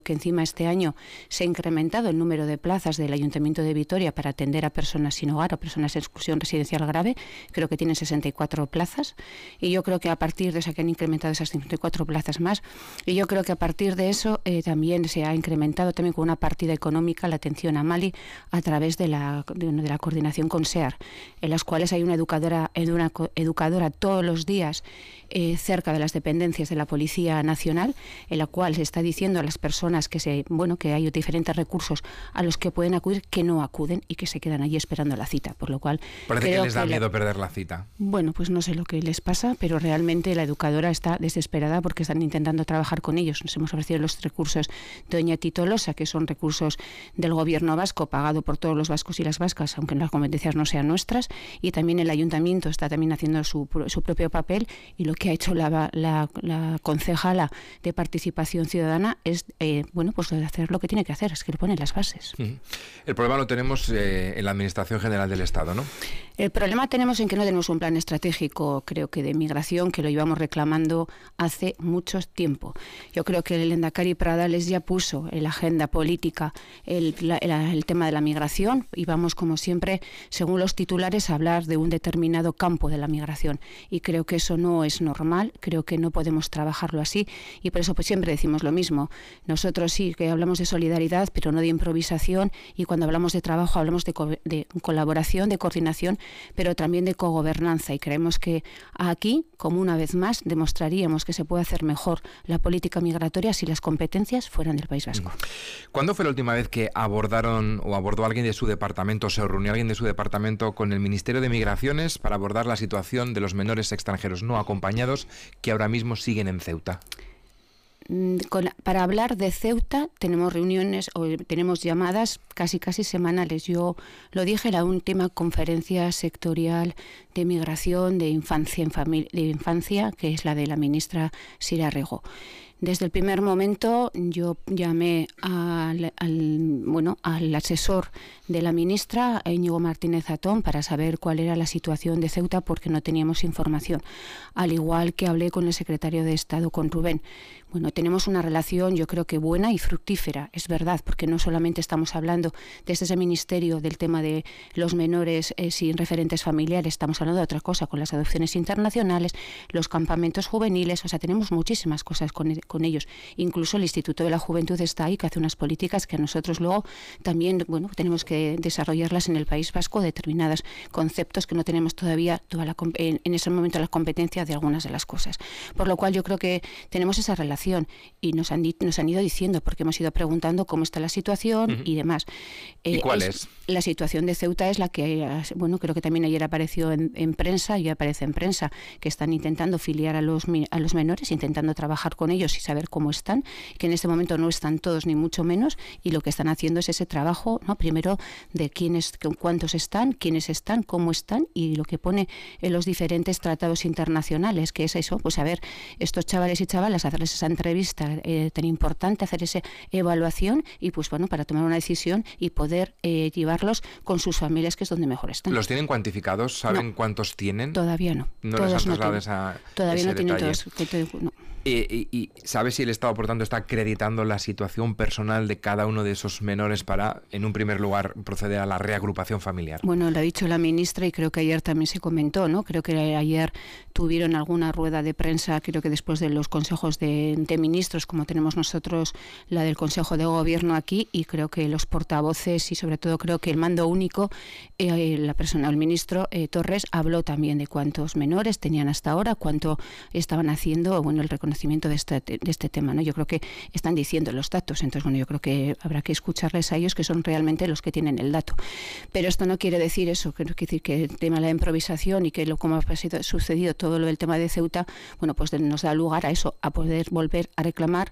que encima este año se ha incrementado el número de plazas del Ayuntamiento de Vitoria para atender a personas sin hogar o personas en exclusión residencial grave. Creo que tienen 64 plazas y yo creo que a partir de eso, que han incrementado esas 54 plazas más, y yo creo que a partir de eso también se ha incrementado también con una partida económica la atención a Mali a través de la coordinación con SEAR, en las cuales hay una educadora todos los días cerca de las dependencias de la Policía Nacional, en la cual se está diciendo a las personas que hay diferentes recursos a los que pueden acudir, que no acuden y que se quedan allí esperando la cita, por lo cual parece que les da miedo perder la cita. Bueno, pues no sé lo que les pasa, pero realmente la educadora está desesperada porque están intentando trabajar con ellos. Nos hemos ofrecido los recursos de doña Titolosa, que son recursos del gobierno vasco, pagado por todos los vascos y las vascas, aunque las competencias no sean nuestras, y también el ayuntamiento está también haciendo su propio papel, y lo que ha hecho la concejala de Participación Ciudadana es pues de hacer lo que tiene que hacer, es que le ponen las bases. El problema lo tenemos en la Administración General del Estado, ¿no? El problema tenemos en que no tenemos un plan estratégico, creo que de migración, que lo llevamos reclamando hace mucho tiempo. Yo creo que el Lehendakari Pradales ya puso en la agenda política el tema de la migración, y vamos, como siempre, según los titulares, a hablar de un determinado campo de la migración, y creo que eso no es normal, creo que no podemos trabajarlo así, y por eso pues siempre decimos lo mismo. Nosotros sí que hablamos de solidaridad, pero no de improvisación, y cuando hablamos de trabajo hablamos de colaboración, de coordinación, pero también de cogobernanza, y creemos que aquí, como una vez más, demostraríamos que se puede hacer mejor la política migratoria si las competencias fueran del País Vasco. ¿Cuándo fue la última vez que abordó alguien de su departamento, se reunió alguien de su departamento con el Ministerio de Migraciones para abordar la situación de los menores extranjeros no acompañados que ahora mismo siguen en Ceuta? Para hablar de Ceuta tenemos reuniones o tenemos llamadas casi semanales. Yo lo dije en la última conferencia sectorial de migración de infancia, que es la de la ministra Sira Rego. Desde el primer momento yo llamé al asesor de la ministra, Íñigo Martínez Zatón, para saber cuál era la situación de Ceuta, porque no teníamos información. Al igual que hablé con el secretario de Estado, con Rubén. Bueno, tenemos una relación, yo creo que buena y fructífera, es verdad, porque no solamente estamos hablando desde ese ministerio del tema de los menores sin referentes familiares, estamos hablando de otra cosa, con las adopciones internacionales, los campamentos juveniles, o sea, tenemos muchísimas cosas con ellos. Incluso el Instituto de la Juventud está ahí, que hace unas políticas que a nosotros luego también, tenemos que desarrollarlas en el País Vasco, determinados conceptos que no tenemos todavía en ese momento la competencia de algunas de las cosas. Por lo cual yo creo que tenemos esa relación y nos han ido diciendo, porque hemos ido preguntando cómo está la situación y demás. ¿Y cuál es? La situación de Ceuta es la que, creo que también ayer apareció en prensa, y aparece en prensa, que están intentando filiar a los menores, intentando trabajar con ellos y saber cómo están, que en este momento no están todos ni mucho menos, y lo que están haciendo es ese trabajo, ¿no? Primero de cuántos están, quiénes están, cómo están, y lo que pone en los diferentes tratados internacionales, que es eso, pues a ver, estos chavales y chavalas, hacerles esa entrevista tan importante, hacer esa evaluación, y pues para tomar una decisión y poder llevarlos con sus familias, que es donde mejor están. ¿Los tienen cuantificados? ¿Saben cuántos tienen? Todavía no. ¿No les han trasladado esa Todavía no tienen todos. No. ¿Y sabe si el Estado, por tanto, está acreditando la situación personal de cada uno de esos menores para, en un primer lugar, proceder a la reagrupación familiar? Bueno, lo ha dicho la ministra, y creo que ayer también se comentó, ¿no? Creo que ayer tuvieron alguna rueda de prensa, creo que después de los consejos de ministros, como tenemos nosotros la del Consejo de Gobierno aquí, y creo que los portavoces y sobre todo creo que el mando único, el ministro Torres, habló también de cuántos menores tenían hasta ahora, cuánto estaban haciendo, el reconocimiento de este tema, ¿no? Yo creo que están diciendo los datos, entonces yo creo que habrá que escucharles a ellos, que son realmente los que tienen el dato. Pero esto no quiere decir eso, quiere decir que el tema de la improvisación y que como ha sucedido todo lo del tema de Ceuta, pues nos da lugar a eso, a poder volver a reclamar